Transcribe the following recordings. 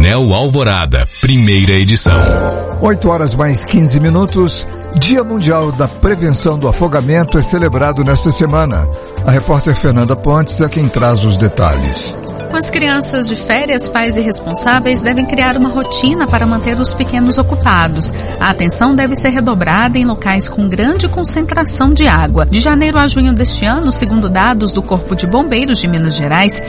Painel Alvorada, primeira edição. 8h mais 15. Dia Mundial da Prevenção do Afogamento é celebrado nesta semana. A repórter Fernanda Pontes é quem traz os detalhes. Com as crianças de férias, pais e responsáveis devem criar uma rotina para manter os pequenos ocupados. A atenção deve ser redobrada em locais com grande concentração de água. De janeiro a junho deste ano, segundo dados do Corpo de Bombeiros de Minas Gerais,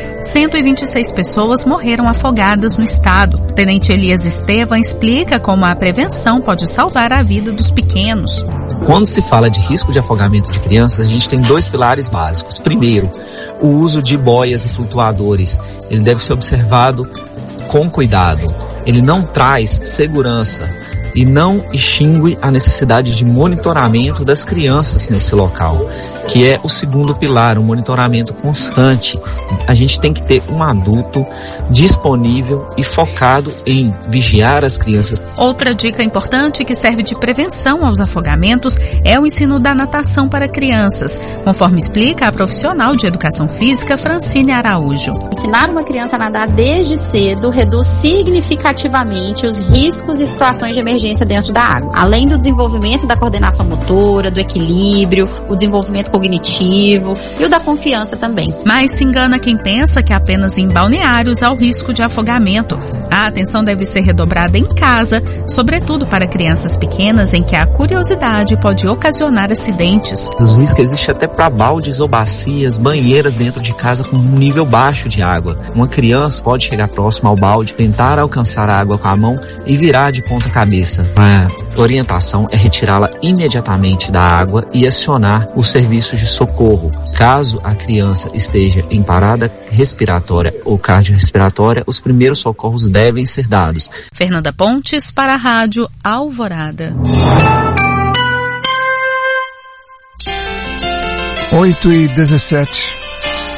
126 pessoas morreram afogadas no estado. O tenente Elias Estevam explica como a prevenção pode salvar a vida dos pequenos. Quando se fala de risco de afogamento de crianças, a gente tem 2 pilares básicos. Primeiro, o uso de boias e flutuadores. Ele deve ser observado com cuidado. Ele não traz segurança e não extingue a necessidade de monitoramento das crianças nesse local, que é o segundo pilar, um monitoramento constante. A gente tem que ter um adulto disponível e focado em vigiar as crianças. Outra dica importante que serve de prevenção aos afogamentos é o ensino da natação para crianças, conforme explica a profissional de educação física Francine Araújo. Ensinar uma criança a nadar desde cedo reduz significativamente os riscos e situações de emergência dentro da água, além do desenvolvimento da coordenação motora, do equilíbrio, o desenvolvimento cognitivo e o da confiança também. Mas se engana quem pensa que apenas em balneários há o risco de afogamento. A atenção deve ser redobrada em casa, sobretudo para crianças pequenas em que a curiosidade pode ocasionar acidentes. O risco existe até para baldes ou bacias, banheiras dentro de casa com um nível baixo de água. Uma criança pode chegar próximo ao balde, tentar alcançar a água com a mão e virar de ponta cabeça. A orientação é retirá-la imediatamente da água e acionar os serviços de socorro. Caso a criança esteja em parada respiratória ou cardiorrespiratória, os primeiros socorros devem ser dados. Fernanda Pontes para a Rádio Alvorada. 8h17.